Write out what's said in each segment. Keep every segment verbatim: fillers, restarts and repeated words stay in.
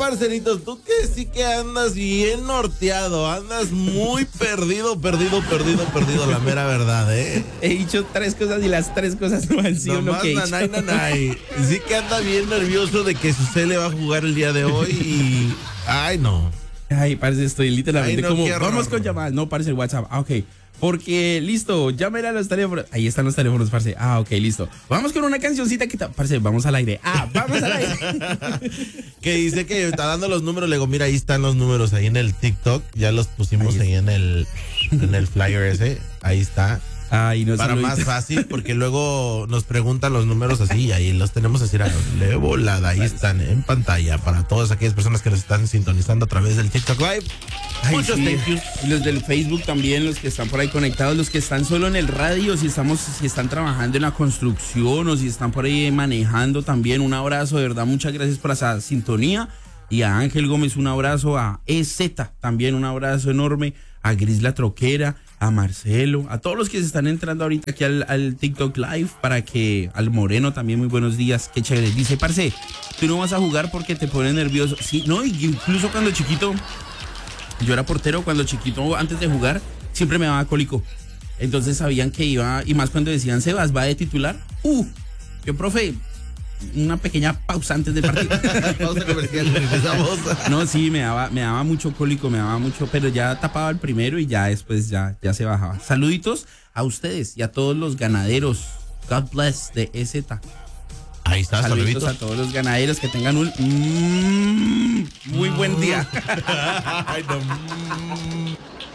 parcerito, tú que sí que andas bien norteado, andas muy perdido, perdido, perdido, perdido, la mera verdad, ¿eh? He dicho tres cosas y las tres cosas no han sido Nomás lo que he dicho. nanay, nanay. Sí que anda bien nervioso de que su cele va a jugar el día de hoy y... Ay, no. Ay, parce, estoy literalmente Ay, no, como, qué horror. vamos con llamadas. No, parce, el WhatsApp. Ah, ok. Porque, listo, llamen a los teléfonos. Ahí están los teléfonos, parce. Ah, ok, listo. Vamos con una cancioncita que... ta- Parce, vamos al aire. Ah, vamos al aire. Que dice que está dando los números, le digo, mira, ahí están los números, ahí en el TikTok, ya los pusimos ahí, ahí en el en el flyer ese, ahí está. Ay, no sé. Para más fácil, porque luego nos preguntan los números así y ahí los tenemos así, de volada, ahí están en pantalla para todas aquellas personas que nos están sintonizando a través del TikTok Live. Ay, Muchos sí. thank yous. Los del Facebook también, los que están por ahí conectados, los que están solo en el radio, si estamos, si están trabajando en la construcción o si están por ahí manejando también, un abrazo, de verdad, muchas gracias por esa sintonía. Y a Ángel Gómez un abrazo, a E Z también un abrazo enorme, a Gris la Troquera, a Marcelo, a todos los que se están entrando ahorita aquí al, al TikTok Live, para que al Moreno también muy buenos días, qué chévere. Dice, parce, tú no vas a jugar porque te pones nervioso. Sí, no, incluso cuando chiquito, yo era portero, cuando chiquito antes de jugar siempre me daba cólico. Entonces sabían que iba, y más cuando decían Sebas, va de titular. Uh, yo, profe, una pequeña pausa antes del partido. Pausa comercial, regresamos. No, sí, me daba, me daba mucho cólico, me daba mucho, pero ya tapaba el primero y ya después ya, ya se bajaba. Saluditos a ustedes y a todos los ganaderos. God bless de E Z. Ahí está, Saluditos saluditos a todos los ganaderos, que tengan un mm, muy buen día. Ay, no. mm.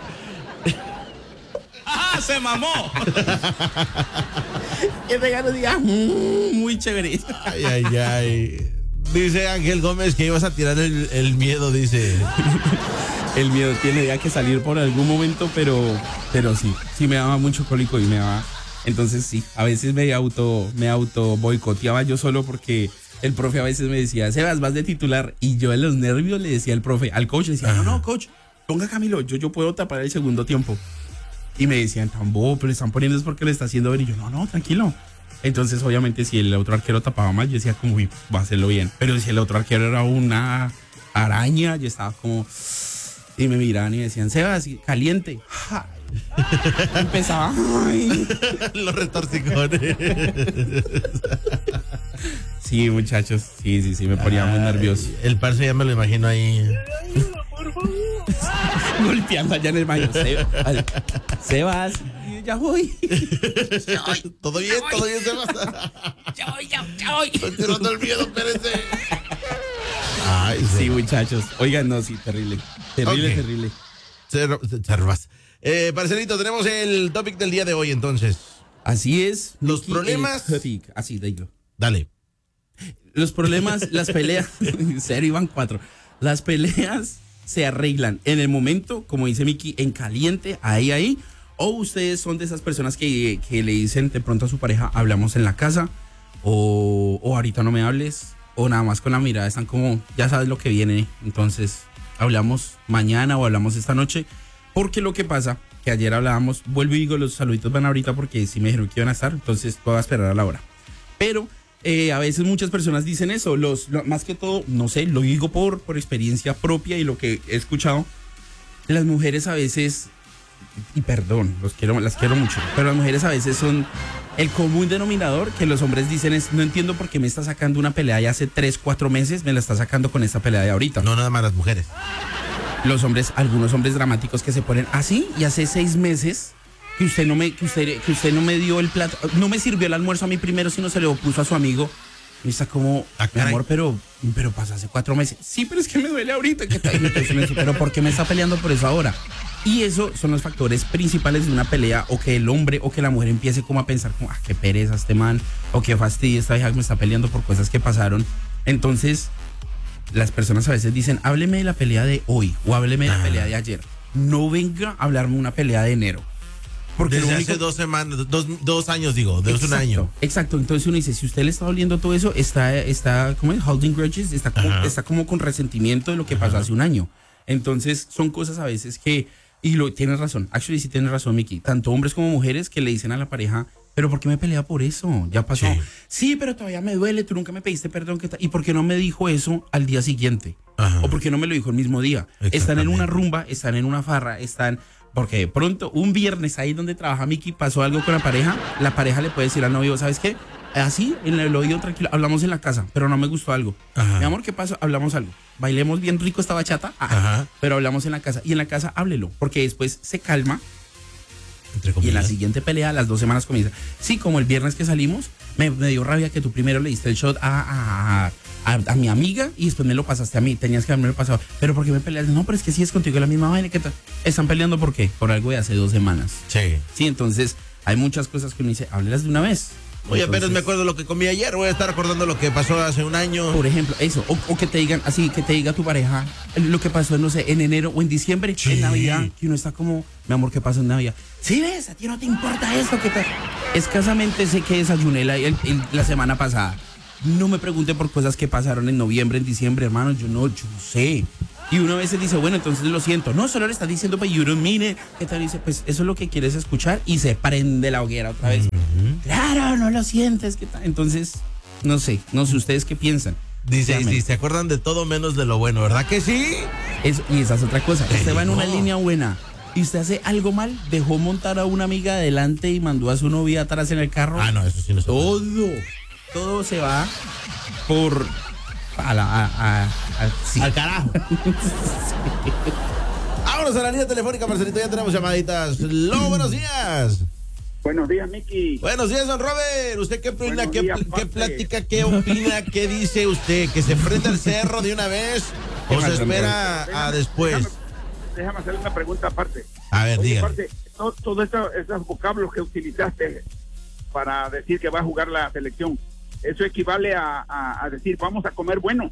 ¡Ah, se mamó! Que tengan un día mm, muy chévere. Ay, ay, ay. Dice Ángel Gómez que ibas a tirar el, el miedo, dice. El miedo tiene ya que salir por algún momento, pero, pero sí, sí me daba mucho cólico y me daba. Entonces sí, a veces me auto, me auto boicoteaba yo solo porque el profe a veces me decía, Sebas, vas de titular, y yo en los nervios le decía al profe, al coach, le decía, no, no, coach, ponga a Camilo, yo, yo puedo tapar el segundo tiempo. Y me decían, tan bobo, pero le están poniendo es porque le está haciendo ver, y yo, no, no, tranquilo. Entonces, obviamente, si el otro arquero tapaba mal, yo decía como, uy, va a hacerlo bien. Pero si el otro arquero era una araña, yo estaba como... Y me miraban y decían, Sebas, caliente. Ja. Empezaba, ay. Los retorcicones. Sí, muchachos, sí, sí, sí, me ponía muy nervioso. El parce ya me lo imagino ahí. Golpeando allá en el baño. Sebas, Sebas, ya voy. Todo bien, todo bien, Sebas. Ya voy, ya, ya voy. Estoy tirando el miedo, espérense. Ay, Sí, muchachos. Oigan, no, sí, terrible. Terrible, Ok. terrible. Cervas. Eh, parcerito, tenemos el topic del día de hoy, entonces. Así es. Los Mickey, problemas- el topic. Así, de digo. Dale. Los problemas, las peleas. En serio, iban cuatro. Las peleas se arreglan en el momento, como dice Miki, en caliente, ahí, ahí. O ustedes son de esas personas que, que le dicen de pronto a su pareja, hablamos en la casa. O, o ahorita no me hables. O nada más con la mirada están como, ya sabes lo que viene. Entonces, hablamos mañana o hablamos esta noche. Porque lo que pasa, que ayer hablábamos, vuelvo y digo, los saluditos van ahorita porque sí me dijeron que iban a estar, entonces puedo esperar a la hora. Pero eh, a veces muchas personas dicen eso, los, lo, más que todo, no sé, lo digo por, por experiencia propia y lo que he escuchado. Las mujeres a veces, y perdón, los quiero, las quiero mucho, pero las mujeres a veces son el común denominador que los hombres dicen es, no entiendo por qué me está sacando una pelea de hace tres, cuatro meses, me la está sacando con esta pelea de ahorita. No, nada más las mujeres. Los hombres, algunos hombres dramáticos que se ponen así, y hace seis meses que usted no me, que usted, que usted no me dio el plato, no me sirvió el almuerzo a mí primero, sino se lo puso a su amigo. Y está como, Ah, mi caray. amor, pero, pero pasa hace cuatro meses. Sí, pero es que me duele ahorita. Que está, entonces me dice, pero ¿por qué me está peleando por eso ahora? Y eso son los factores principales de una pelea, o que el hombre o que la mujer empiece como a pensar como, ah, qué pereza este man, o qué fastidio, esta vieja me está peleando por cosas que pasaron. Entonces, las personas a veces dicen, hábleme de la pelea de hoy, o hábleme de la Ah. pelea de ayer. No venga a hablarme una pelea de enero. Porque Desde lo hace único- dos semanas, dos, dos años digo, desde un Exacto, año. Exacto, entonces uno dice, si usted le está doliendo todo eso, está, está ¿cómo es? Holding grudges, está como, Ajá. está como con resentimiento de lo que pasó hace un año. Entonces son cosas a veces que, y lo tienes razón, actually sí tienes razón, Miki, tanto hombres como mujeres que le dicen a la pareja, pero ¿por qué me pelea por eso? Ya pasó. Sí. Sí, pero todavía me duele, tú nunca me pediste perdón, ¿qué tal? ¿Y por qué no me dijo eso al día siguiente? Ajá. ¿O por qué no me lo dijo el mismo día? Están en una rumba, están en una farra, están... Porque de pronto, un viernes ahí donde trabaja Miki, pasó algo con la pareja, la pareja le puede decir al novio, ¿sabes qué? Así, en el oído tranquilo, hablamos en la casa, pero no me gustó algo. Ajá. Mi amor, ¿qué pasó? Hablamos algo. Bailemos bien rico esta bachata, ah, Ajá. pero hablamos en la casa. Y en la casa háblelo, porque después se calma. Entre Y en la comillas. siguiente pelea, a las dos semanas comienza. Sí, como el viernes que salimos, me, me dio rabia que tú primero le diste el shot a, a, a, a mi amiga y después me lo pasaste a mí. Tenías que haberme lo pasado. Pero ¿por qué me peleas? No, pero es que si es contigo la misma vaina. ¿Qué tal? ¿Están peleando por qué? Por algo de hace dos semanas. Sí. Sí, entonces hay muchas cosas que uno dice, háblelas de una vez. Oye, Entonces, apenas me acuerdo lo que comí ayer. Voy a estar recordando lo que pasó hace un año. por ejemplo, eso, o, o que te digan así, que te diga tu pareja lo que pasó, no sé, en enero o en diciembre, Sí. en Navidad, que uno está como, mi amor, ¿qué pasó en Navidad? Sí, ves, a ti no te importa esto, que te... Escasamente sé que desayuné la, el- el- la semana pasada. No me pregunte por cosas que pasaron en noviembre, en diciembre, hermano, yo no, yo no sé. Y uno a veces dice, bueno, entonces lo siento. No, solo le estás diciendo, pues, you don't mean it. ¿Qué tal? Dice, pues, eso es lo que quieres escuchar y se prende la hoguera otra vez. Claro, no lo sientes, ¿qué tal? Entonces, no sé, no sé, ¿ustedes qué piensan? Dice, Díganme. sí, se acuerdan de todo menos de lo bueno, ¿verdad que sí? Eso, y esa es otra cosa. Te Usted va en una digo. línea buena y usted hace algo mal, dejó montar a una amiga adelante y mandó a su novia atrás en el carro. Ah, no, eso sí no se puede. Todo, todo se va por... A la, a, a- a- sí. Al carajo. Vámonos a la línea telefónica, Marcelito, ya tenemos llamaditas. Lo, buenos días. Buenos días, Miki. Buenos días, don Robert. ¿Usted qué opina? Buenos ¿Qué, días, qué parce. plática? ¿Qué opina? ¿Qué dice usted? ¿Que se prenda el cerro de una vez o se espera a Déjame- después? Déjame, déjame hacerle una pregunta aparte. A ver, Oye, dígame. parce, to- todos esos, esos vocablos que utilizaste para decir que va a jugar la selección, eso equivale a, a- a decir vamos a comer bueno.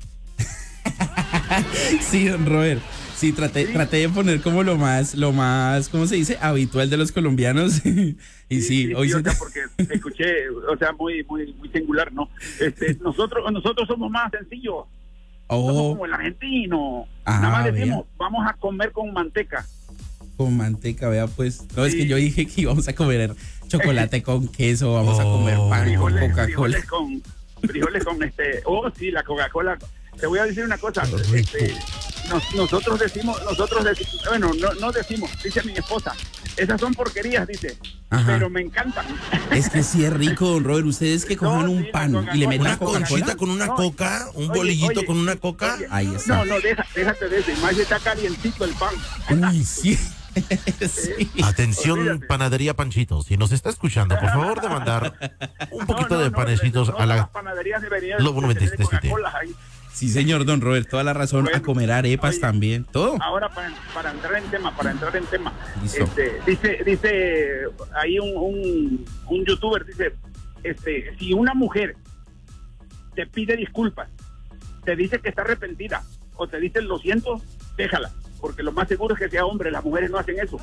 Sí, don Robert. Sí, traté, Sí. traté de poner como lo más, lo más, ¿cómo se dice? Habitual de los colombianos. Y sí, hoy o se... sea, porque escuché, o sea, muy, muy, muy singular, ¿no? Este, nosotros, nosotros somos más sencillos. Somos Oh, como el argentino. Ah, Nada más vea. decimos, vamos a comer con manteca. con manteca, vea pues. No, es Sí. que yo dije que íbamos a comer chocolate con queso, vamos a comer Oh. pan con frijoles, Coca-Cola. frijoles con frijoles con este, oh sí, la Coca-Cola. Te voy a decir una cosa, Qué rico. este, nos- nosotros decimos, nosotros decimos, bueno, no, no decimos, dice mi esposa, esas son porquerías, dice, Ajá. pero me encantan. Es que sí es rico, don Robert. Ustedes que cojan No, un sí, la pan y le Coca-Cola. metan Una Coca-Cola. conchita con una No, coca, un oye, bolillito oye, con una coca. oye, Ahí está. No, no, deja, déjate de eso, y más está calientito el pan. Uy, sí. Sí. Atención, Olvídate. Panadería Panchitos. Si nos está escuchando, por favor de mandar un poquito No, no, de no, panecitos no, a las la... panaderías deberían Lobo de noventa y tener siete. Coca-Cola ahí. Sí, señor, don Robert, toda la razón. Bueno, a comer arepas oye, también, todo. Ahora para, para entrar en tema, para entrar en tema, Listo. este, dice, dice ahí un, un, un youtuber dice, este, si una mujer te pide disculpas, te dice que está arrepentida o te dice lo siento, déjala, porque lo más seguro es que sea hombre, las mujeres no hacen eso.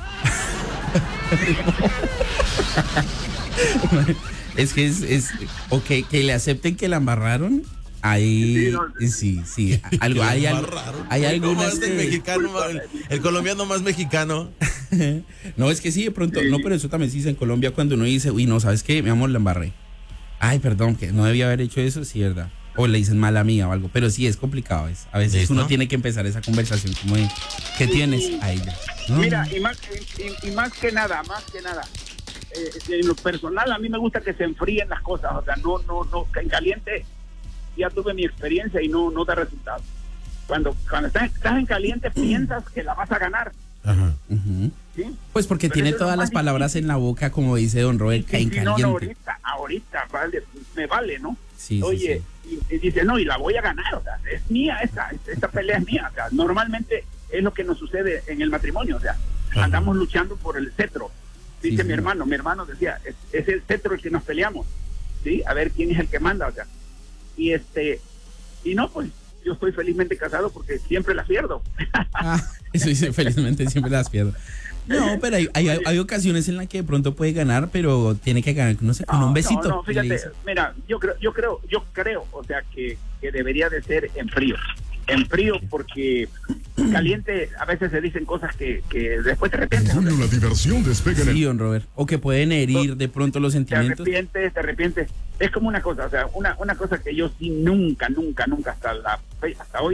Es que es, es o que, que le acepten que la embarraron. Ahí Sí, no, sí, sí, algo, hay, algo, Raro. hay ¿Cómo algunas es el que- mexicano, el, el colombiano más mexicano? No, es que sí, de pronto, Sí. no, pero eso también se dice en Colombia cuando uno dice, uy, no, ¿sabes qué? Mi amor, la embarré. Ay, perdón, que no debía haber hecho eso, sí, verdad. O le dicen mala mía o algo, pero sí, es complicado. Es. A veces ¿Listo? uno tiene que empezar esa conversación como de, ¿qué Sí, tienes? sí. Ahí ya. No, Mira, y más, y, y más que nada, más que nada, eh, en lo personal a mí me gusta que se enfríen las cosas, o sea, no, no, no, que en caliente ya tuve mi experiencia y no, no da resultado. Cuando, cuando estás, estás en caliente piensas que la vas a ganar, Ajá. ujú. ¿sí? Pues porque Pero tiene eso es lo todas más las palabras difícil. en la boca, como dice don Robert, que Y en si no, no, caliente. ahorita, ahorita, vale, me vale, ¿no? Sí, sí, Oye, Y, y dice, no, y la voy a ganar, o sea, es mía esta, esta pelea es mía, o sea, normalmente es lo que nos sucede en el matrimonio, o sea, Ajá. andamos luchando por el cetro, dice Sí, mi sí. hermano, mi hermano decía, es, es el cetro el que nos peleamos, ¿sí? A ver quién es el que manda, o sea, y este, y no, pues, yo estoy felizmente casado porque siempre la pierdo. Ah, eso dice, felizmente siempre las pierdo. No, pero hay, hay, hay ocasiones en las que de pronto puede ganar, pero tiene que ganar, no sé, con No, un besito. No, no, y le fíjate, dice, mira, yo creo, yo creo, yo creo, o sea, que, que debería de ser en frío, en frío, porque caliente a veces se dicen cosas que, que después te arrepientes. En junio la diversión despega en el sí, don Robert. O que pueden herir de pronto los Te sentimientos. arrepientes, te arrepientes. Es como una cosa, o sea, una, una cosa que yo sí nunca, nunca, nunca hasta la fe- hasta hoy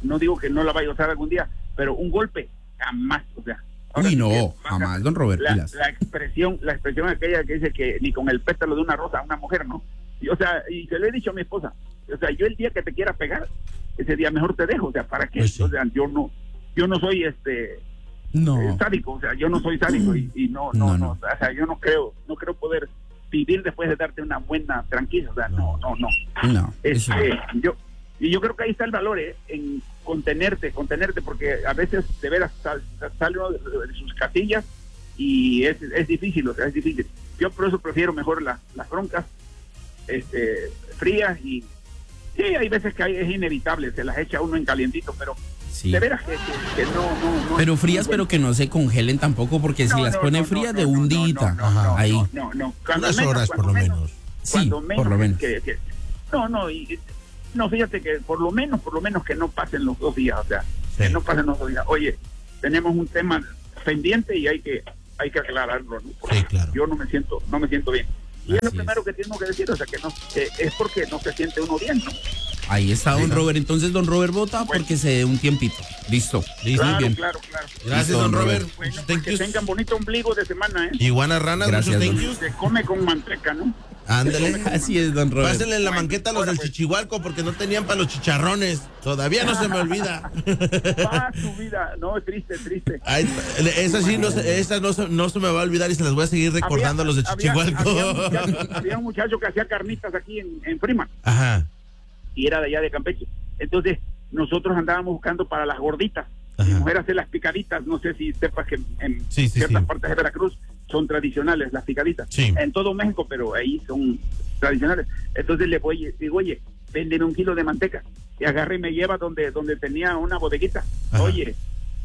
no digo que no la vaya a usar algún día, pero un golpe, jamás, o sea. Uy, sí no, que jamás, don Robert, la, pilas. la expresión, la expresión aquella que dice que ni con el pétalo de una rosa a una mujer, ¿no? Y, o sea, y se lo he dicho a mi esposa, o sea, yo el día que te quiera pegar, ese día mejor te dejo, o sea, ¿para qué? Pues sí. O sea, yo no, yo no soy este No. eh, sádico, o sea, yo no soy sádico y, y no, no, No, no, no. o sea, yo no creo, no creo poder vivir después de darte una buena tranquila, o sea, no, no, no. No, eso no. Este, yo y yo creo que ahí está el valor, ¿eh? En contenerte, contenerte, porque a veces de veras sal, sale uno de, de sus casillas y es, es difícil, o sea, es difícil. Yo por eso prefiero mejor la, las broncas este, frías y sí, hay veces que hay, es inevitable, se las echa uno en calientito, pero Sí. de veras que, que, que no, no, no. Pero es frías, muy pero bueno. que no se congelen tampoco, porque si No, las no, pone no, frías no, de no, un no, día, no, no, no, ahí. No, no, no. Cuando Unas menos, horas por cuando lo menos, menos. Sí, cuando menos por lo menos. que- que- no, no, y, no, fíjate que por lo menos, por lo menos que no pasen los dos días, o sea, que Sí. no pasen los dos días. Oye, tenemos un tema pendiente y hay que, hay que aclararlo, ¿no? Porque Sí, claro. yo no me siento, no me siento bien. Y es lo Así primero es. que tengo que decir, o sea, que no, que es porque no se siente uno bien, ¿no? Ahí está don Sí. Robert. Entonces, don Robert vota Bueno. porque se dé un tiempito. Listo. Listo. Claro, bien. claro, claro. Gracias, Listo, don don Robert. Robert. Bueno, Muchos pues thank que yous. tengan bonito ombligo de semana, ¿eh? Iguanas ranas, Gracias, muchos thank don. yous. Se come con manteca, ¿no? Ándale. Así es, don Robert. Pásenle la Bueno, manqueta a los ahora del pues. Chichihualco porque no tenían para los chicharrones. Todavía no se me olvida. Va su vida, no, triste, triste. Ay, esa sí, no, se- esa no, se- no se me va a olvidar y se las voy a seguir recordando a los de Había- Chichihualco. Había, un muchacho, había un muchacho que hacía carnitas aquí en, en Freeman Ajá. y era de allá de Campeche. Entonces, nosotros andábamos buscando para las gorditas. Ajá. Mi mujer hace las picaditas, no sé si sepas que en Sí, sí, ciertas sí. partes de Veracruz son tradicionales las picaditas. Sí. En todo México, pero ahí son tradicionales. Entonces le voy, digo, oye, véndeme un kilo de manteca. Y agarre y me lleva donde, donde tenía una bodeguita. Ajá. Oye,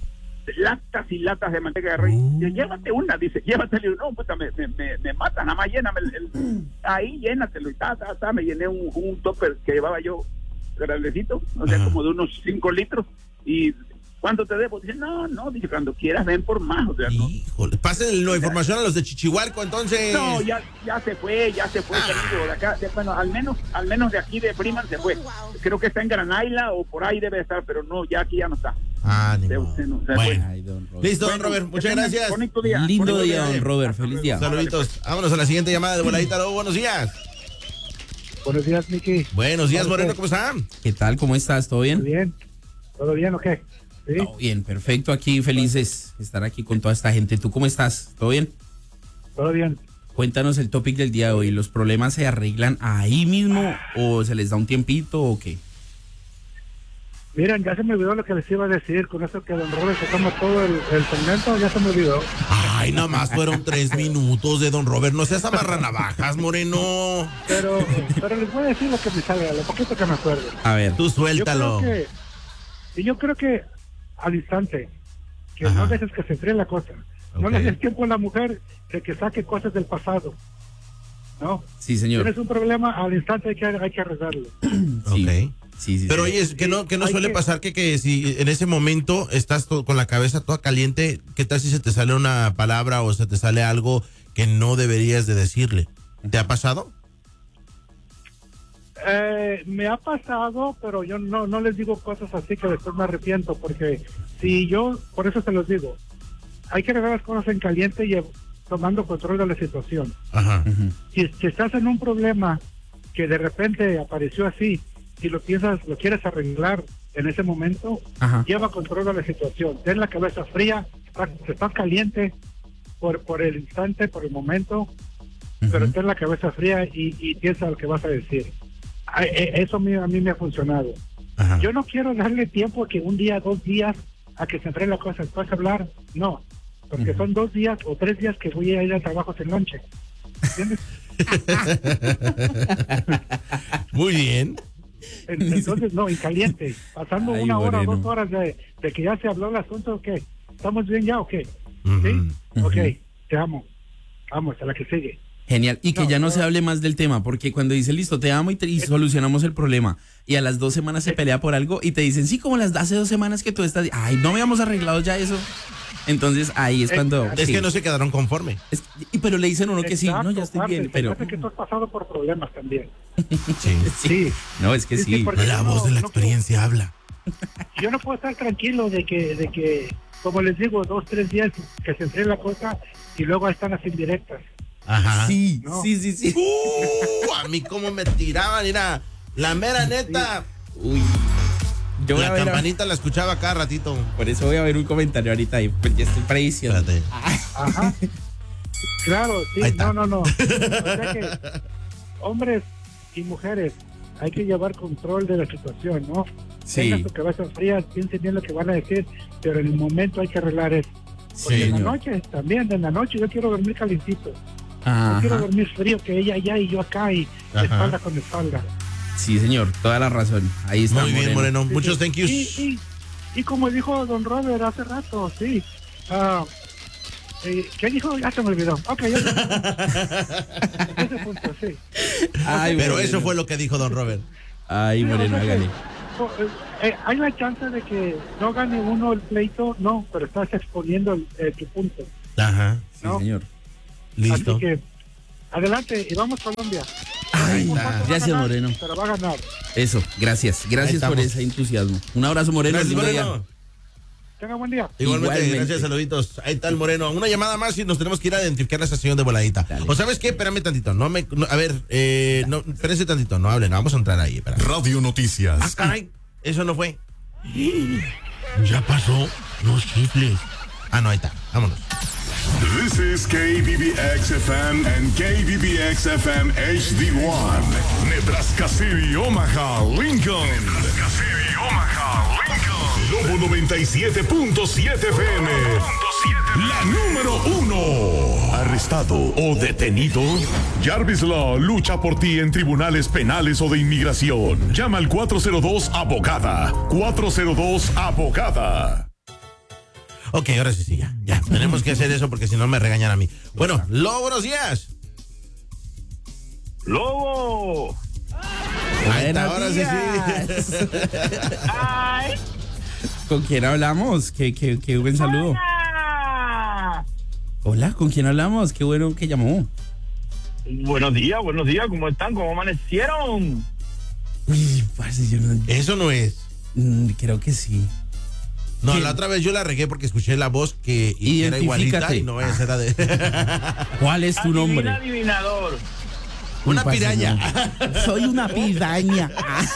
latas y latas de manteca, agarré. Uh. Y llévate una, dice, llévatelo. No, puta, me, me, me, me mata, nada más lléname el, el- ahí, llénatelo. Y ta, ta, ta, me llené un, un topper que llevaba yo grandecito, o sea, Ajá. como de unos cinco litros. Y ¿cuánto te debo? Dice, no, no, dice, cuando quieras ven por más, o sea, no. Híjole, pásenle la información a los de Chichihualco, entonces. No, ya, ya se fue, ya se fue, querido, de acá, de- bueno, al menos, al menos de aquí de Freeman se fue. Creo que está en Granaila o por ahí debe estar, pero no, ya aquí ya no está. Ah, ni Se- modo. se nos- se Bueno. Ay, don Robert. Listo, don Bueno, Robert. que Muchas tengan gracias. bonito día, Lindo bonito día, don eh. Robert. Hasta Feliz luego. día. Saluditos. Vámonos a la siguiente llamada de voladita. Luego, buenos días. Buenos días, Miki. Buenos días, ¿Cómo Moreno. estás? ¿Cómo están? ¿Qué tal? ¿Cómo estás? ¿Todo ¿Todo bien? bien? ¿Todo bien o qué? ¿Sí? Todo bien, perfecto. Aquí felices de estar aquí con toda esta gente. ¿Tú cómo estás? ¿Todo bien? ¿Todo bien? Cuéntanos el topic del día de hoy. ¿Los problemas se arreglan ahí mismo o se les da un tiempito o qué? Miren, ya se me olvidó lo que les iba a decir con eso que don Robert se toma todo el, el segmento, ya se me olvidó. Ay, nada más fueron tres minutos de don Robert. No seas amarranavajas, Moreno. Pero, pero les voy a decir lo que me salga, lo poquito que me acuerdo. A ver. Tú suéltalo. Yo creo que, y yo creo que al instante, que Ajá. no dejes que se enfríe la cosa. No Ok. le des tiempo a la mujer de que saque cosas del pasado. ¿No? Sí, señor. Tienes un problema, al instante hay que, hay que arreglarlo. Sí. Ok. Sí, sí, Pero sí. oye, que no, que no Hay suele que- pasar que, que si en ese momento estás to- con la cabeza toda caliente, ¿qué tal si se te sale una palabra o se te sale algo que no deberías de decirle? ¿Te ha pasado? Eh, me ha pasado, pero yo no, no les digo cosas así que después me arrepiento, porque si yo, por eso se los digo, hay que arreglar las cosas en caliente y eh, tomando control de la situación. Ajá. Ujú. Si, si estás en un problema que de repente apareció así, si lo piensas, lo quieres arreglar en ese momento, Ajá. lleva control de la situación, ten la cabeza fría, está, está caliente por, por el instante, por el momento, pero Ujú. ten la cabeza fría y, y piensa lo que vas a decir. A- e- Eso a mí, a mí me ha funcionado. Ajá. Yo no quiero darle tiempo que un día, dos días, a que se enfríe la cosa, después hablar, no, porque Ujú. son dos días o tres días que voy a ir al trabajo sin lonche. ¿Entiendes? Muy bien. En- Entonces, no, en caliente, pasando Ay, una hora, Moreno. dos horas de, de que ya se habló el asunto, ¿o qué? ¿Estamos bien ya o qué? Ujú. ¿Sí? Ujú. Ok, te amo. Vamos, a la que sigue. Genial. Y que No, ya no, no. se hable más del tema, porque cuando dice listo, te amo y, te- y solucionamos el problema, y a las dos semanas se pelea por algo y te dicen, sí, como las hace dos semanas que tú estás, ay, no habíamos arreglado ya eso. Entonces ahí es cuando. Exacto. Es sí. que no se quedaron conforme. Es- y pero le dicen a uno que sí, Exacto, no, ya estoy parte, bien, pero. fíjate que tú has pasado por problemas también. Sí. Sí. No, es que Sí, sí. sí, porque- La no, voz de la no experiencia habla. yo no puedo estar tranquilo de que, de que, como les digo, dos, tres días que se enfríe la cosa y luego están las indirectas. Ajá. Sí, No. sí, sí, sí. Uh, a mí cómo me tiraban, mira, la mera neta. Uy. Yo voy La a ver, campanita la escuchaba cada ratito. por eso voy a ver un comentario ahorita ahí, pues ya estoy prediciendo. Espérate. Ajá. Claro, sí, Ahí está. no, no, no. O sea que, hombres y mujeres, hay que llevar control de la situación, ¿no? Sí. Tengan su cabeza fría, piensen bien lo que van a decir, pero en el momento hay que arreglar eso. Porque Sí, en la señor. noche, también, en la noche yo quiero dormir calentito. Yo Ajá. quiero dormir frío, que ella allá y yo acá, y Ajá. espalda con espalda. Sí, señor, toda la razón. Ahí está. Muy bien, Moreno. Muchos thank yous. Y, y, y como dijo don Robert hace rato, sí. ah, eh, ¿Qué dijo? Ya se me olvidó. Ok, ya se me olvidó. Ese punto, sí. Ay, Pero Moreno. eso fue lo que dijo don Robert. Ay, Sí, Moreno, o sea que, hágale. oh, eh, eh, hay la chance de que no gane uno el pleito, no, pero estás exponiendo el, eh, tu punto. Ajá. Sí, ¿no? señor. Listo. Así que, adelante, y vamos Colombia. Ay, Un paso va a gracias, ganar, Moreno. Pero va a ganar. Eso, gracias. Ahí Gracias estamos. por ese entusiasmo. Un abrazo, Moreno. Gracias, lindo día. Moreno. Tenga buen día. Igualmente, Igualmente. gracias, saluditos. Ahí está el Moreno. Una llamada más y nos tenemos que ir a identificar la estación de voladita. Dale. O sabes qué, espérame tantito. No me, no, a ver, eh, no, espérense tantito. No hablen, vamos a entrar ahí. Espera. Radio Ah, Noticias. caray, eso no fue. Ya pasó. Los chifles. Ah, no, ahí está. Vámonos. This is K B B X F M and K B B X F M H D one. Nebraska City, Omaha, Lincoln. Nebraska City, Omaha, Lincoln. Lobo noventa y siete punto siete F M. La número uno. Arrestado o detenido. Jarvis Law lucha por ti en tribunales penales o de inmigración. Llama al cuatro cero dos abogada. cuatro cero dos abogada. Ok, ahora sí, sí, ya. Ya, tenemos que hacer eso porque si no me regañan a mí. Bueno, Lobo, buenos días. ¡Lobo! Ahí está, Buenos ahora sí, días. sí. ¡Ay! ¿Con quién hablamos? Qué, qué, qué buen saludo. hola. Hola, ¿con quién hablamos? Qué bueno que llamó. Buenos días, buenos días, ¿cómo están? ¿Cómo amanecieron? Uy, parce, yo no. Eso no es. mm, Creo que sí. No, ¿Quién? la otra vez yo la regué porque escuché la voz que y era igualita Identifícate. y no vaya a ser la de ¿Cuál es tu Adivina, nombre? adivinador. una parce, piraña. no. Soy una piraña.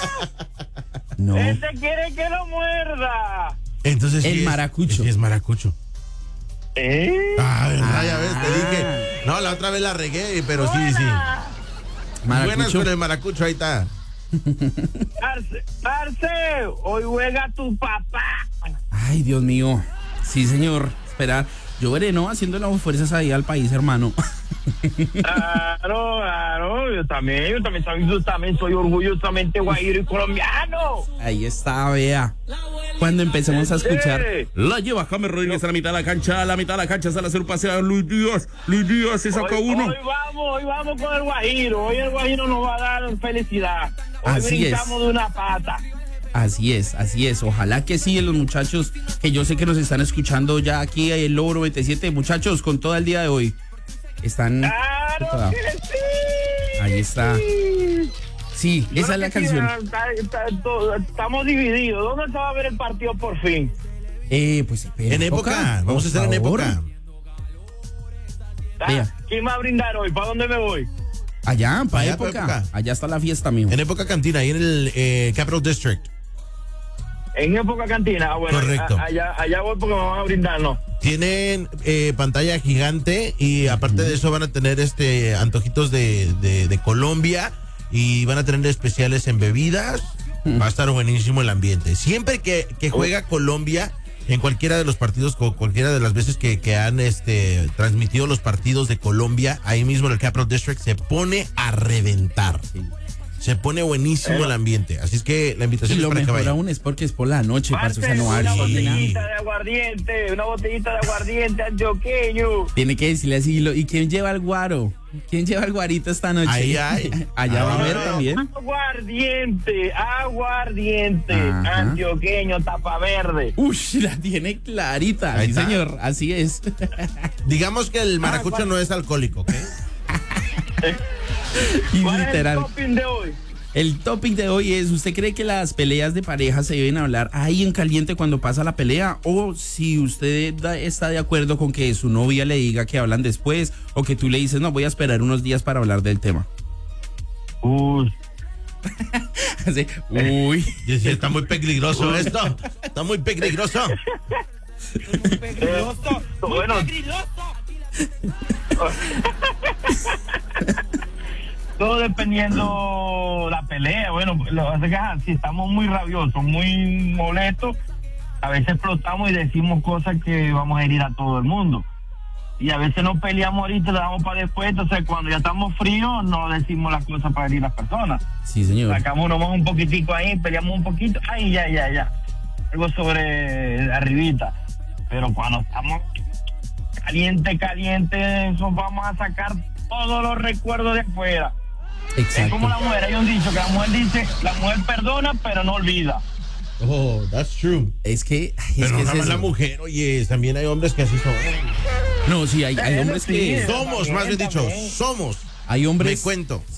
No. Este quiere que lo muerda. Entonces El sí es- maracucho. sí es maracucho. ¿Eh? Ah, verdad, ya ves, te Ah. dije. No, la otra vez la regué, pero sí, sí. Buenas Maracucho. con el maracucho, ahí está. Parce, parce, hoy juega tu papá. Ay, Dios mío. Sí, señor. Espera. Yo veré, ¿no? Haciendo las fuerzas ahí al país, hermano. Claro, claro, yo también, yo también, soy- yo también soy orgullosamente guajiro y colombiano. Ahí está, vea. Cuando empecemos a escuchar. Sí. La lleva James Rodríguez a la mitad de la cancha. A la mitad de la cancha sale a hacer un paseo a Luis Díaz. Luis Díaz se saca Hoy, uno. hoy vamos, hoy vamos con el guajiro. Hoy el guajiro nos va a dar felicidad. Hoy Así brincamos es. de una pata. Así es, así es. Ojalá que sí, los muchachos que yo sé que nos están escuchando ya aquí en el Lobo noventa y siete. Muchachos, con todo el día de hoy. Están. ¡Claro que sí! Ahí está. Sí, Yo esa es creo la que sí, canción. está- está- todo- estamos divididos. ¿Dónde se va a ver el partido por fin? Eh, pues En época, vamos a por estar en favor. época. Ah, Vea. ¿Quién va a brindar hoy? ¿Para dónde me voy? Allá, para Allá, pa' época. época. Allá está la fiesta, mijo. En época cantina, ahí en el eh, Capital District. En época cantina. Ah, bueno, Correcto. a- allá, allá voy porque me van a brindar, ¿no? Tienen eh, pantalla gigante y aparte de eso van a tener este antojitos de, de, de Colombia y van a tener especiales en bebidas. Va a estar buenísimo el ambiente. Siempre que, que juega Colombia, en cualquiera de los partidos, co- cualquiera de las veces que, que han este, transmitido los partidos de Colombia, ahí mismo en el Capital District, se pone a reventar. Se pone buenísimo el ambiente. Así es que la Y invitación es lo para que mejor vayan. aún es porque es por la noche, parce, o sea, no una harina. botellita de aguardiente, una botellita de aguardiente antioqueño. Tiene que decirle así. lo- ¿Y quién lleva el guaro? ¿Quién lleva el guarito esta noche? Ahí hay. Allá va a Ahí haber hay. también. Aguardiente, aguardiente, Ajá. antioqueño, tapa verde. Ush, la tiene clarita. Ahí Sí, está. señor, así es. Digamos que el maracucho no es alcohólico, ¿ok? Y ¿Cuál es el literal. topping de hoy? El topic de hoy es, ¿usted cree que las peleas de pareja se deben hablar ahí en caliente cuando pasa la pelea? O si usted da- está de acuerdo con que su novia le diga que hablan después, o que tú le dices, no, voy a esperar unos días para hablar del tema. Uy, Así, uy. Y sí, está muy peligroso esto. Está muy peligroso. eh, bueno, todo dependiendo la pelea. Bueno, lo que pasa es que ah, si estamos muy rabiosos, muy molestos, a veces explotamos y decimos cosas que vamos a herir a todo el mundo. Y a veces no peleamos ahorita, le damos para después. Entonces, cuando ya estamos fríos, no decimos las cosas para herir a las personas. Sí, señor. Sacamos nomás un poquitico ahí, peleamos un poquito, ay, ya, ya, ya. Algo sobre arribita. Pero cuando estamos caliente, caliente, eso vamos a sacar todos los recuerdos de afuera. Es Exacto. como la mujer, hay un dicho que la mujer dice, la mujer perdona, pero no olvida. Oh, that's true. Es que, es Pero que no es nada más eso. la mujer, oye, también hay hombres que así son. No, sí, hay, hay hombres que... Somos, más bien dicho, somos. Hay hombres... Me cuento.